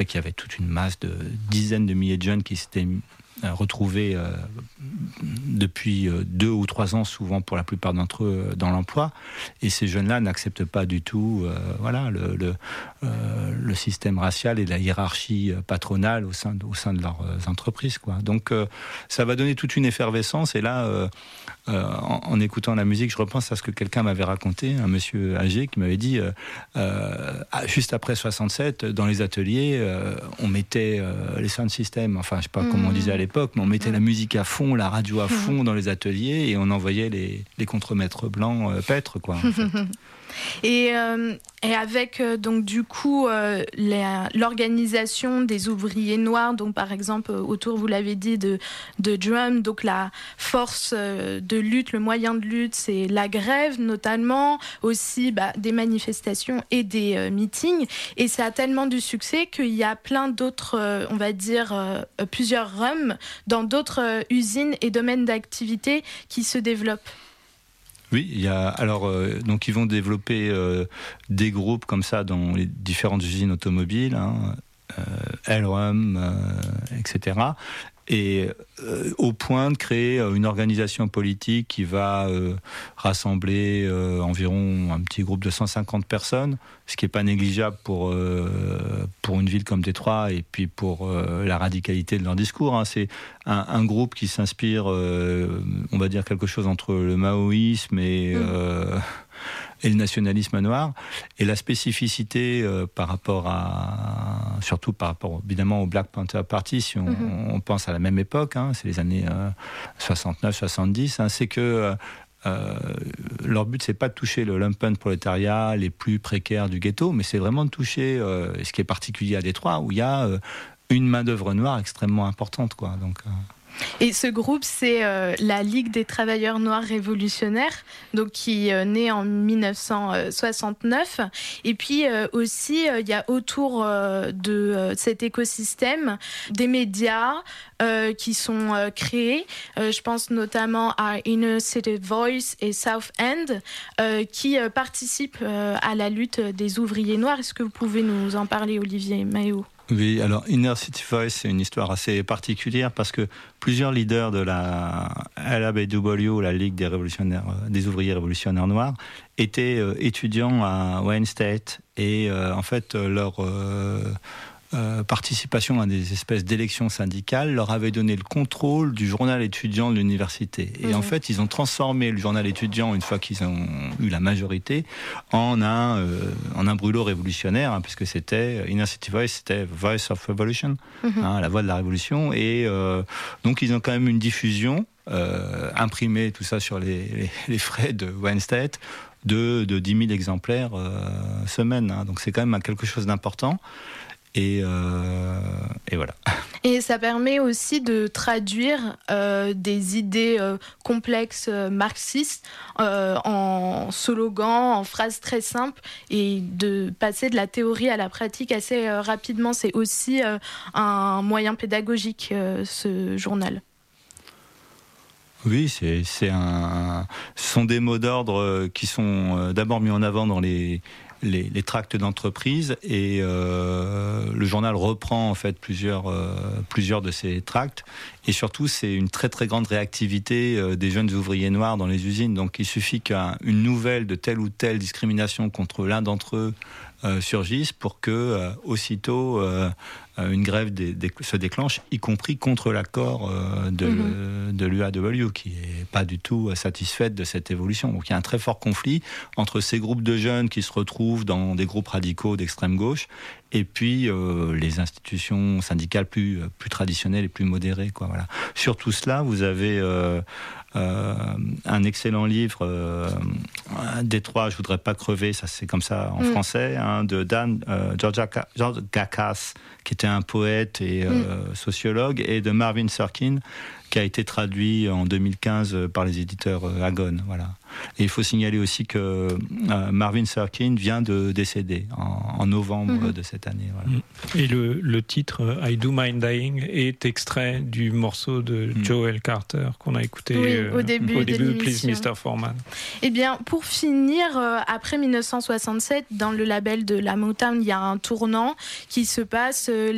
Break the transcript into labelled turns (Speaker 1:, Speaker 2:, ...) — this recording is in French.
Speaker 1: qu'il y avait toute une masse de dizaines de milliers de jeunes qui s'étaient retrouvés depuis 2 ou 3 ans, souvent pour la plupart d'entre eux, dans l'emploi. Et ces jeunes-là n'acceptent pas du tout le système racial et la hiérarchie patronale au sein de leurs entreprises, quoi. Donc ça va donner toute une effervescence. Et là, en écoutant la musique, je repense à ce que quelqu'un m'avait raconté, un monsieur âgé qui m'avait dit juste après 67, dans les ateliers, on mettait les sound systems, enfin je sais pas comment on disait à l'époque, mais on mettait la musique à fond, la radio à fond dans les ateliers, et on envoyait les contremaîtres blancs paître, quoi, en fait.
Speaker 2: Et avec donc du coup l'organisation des ouvriers noirs, donc par exemple autour, vous l'avez dit, de drum, donc la force de lutte, le moyen de lutte, c'est la grève notamment, aussi des manifestations et des meetings, et ça a tellement du succès qu'il y a plein d'autres, on va dire plusieurs rums dans d'autres usines et domaines d'activité qui se développent.
Speaker 1: Oui, il y a donc ils vont développer des groupes comme ça dans les différentes usines automobiles, LRM, etc. Et au point de créer une organisation politique qui va rassembler environ un petit groupe de 150 personnes, ce qui n'est pas négligeable pour une ville comme Détroit, et puis pour la radicalité de leur discours. C'est un groupe qui s'inspire, on va dire, quelque chose entre le maoïsme et le nationalisme noir. Et la spécificité surtout par rapport évidemment au Black Panther Party, si on pense à la même époque, c'est les années 69-70, c'est que leur but, c'est pas de toucher le lumpen prolétariat, les plus précaires du ghetto, mais c'est vraiment de toucher ce qui est particulier à Détroit, où il y a une main-d'œuvre noire extrêmement importante, quoi. Donc
Speaker 2: et ce groupe, c'est la Ligue des travailleurs noirs révolutionnaires, donc qui est née en 1969. Et puis aussi, il y a autour de cet écosystème des médias qui sont créés. Je pense notamment à Inner City Voice et South End, qui participent à la lutte des ouvriers noirs. Est-ce que vous pouvez nous en parler, Olivier Maillot ?
Speaker 1: Oui, alors Inner City Voice, c'est une histoire assez particulière parce que plusieurs leaders de la LABW, la Ligue des ouvriers révolutionnaires noirs, étaient étudiants à Wayne State, et en fait leur participation à des espèces d'élections syndicales leur avait donné le contrôle du journal étudiant de l'université. Et en fait, ils ont transformé le journal étudiant, une fois qu'ils ont eu la majorité, en un brûlot révolutionnaire, puisque c'était Inner City Voice, c'était Voice of Revolution, la voix de la révolution. Et donc, ils ont quand même une diffusion, imprimée, tout ça sur les frais de Wayne State, de 10 000 exemplaires semaine. Donc, c'est quand même quelque chose d'important. Et voilà.
Speaker 2: Et ça permet aussi de traduire des idées complexes marxistes en slogans, en phrases très simples, et de passer de la théorie à la pratique assez rapidement. C'est aussi un moyen pédagogique, ce journal.
Speaker 1: Oui, ce sont des mots d'ordre qui sont d'abord mis en avant dans les tracts d'entreprise, et le journal reprend en fait plusieurs de ces tracts, et surtout c'est une très très grande réactivité des jeunes ouvriers noirs dans les usines. Donc il suffit qu'une nouvelle de telle ou telle discrimination contre l'un d'entre eux surgisse pour que aussitôt une grève se déclenche, y compris contre l'accord de l'UAW, qui n'est pas du tout satisfaite de cette évolution. Donc il y a un très fort conflit entre ces groupes de jeunes qui se retrouvent dans des groupes radicaux d'extrême gauche, et puis les institutions syndicales plus traditionnelles et plus modérées, quoi. Voilà. Sur tout cela, vous avez un excellent livre, Détroit, je voudrais pas crever, ça c'est comme ça en français, de George Gakas, qui était un poète et sociologue, et de Marvin Sorkin, qui a été traduit en 2015 par les éditeurs Agon. Voilà. Et il faut signaler aussi que Marvin Sorkin vient de décéder en novembre de cette année. Voilà.
Speaker 3: Et le titre I Do Mind Dying est extrait du morceau de Joel Carter qu'on a écouté
Speaker 2: au début de
Speaker 3: Please Mr. Foreman.
Speaker 2: Eh bien, pour finir, après 1967, dans le label de la Motown, il y a un tournant qui se passe.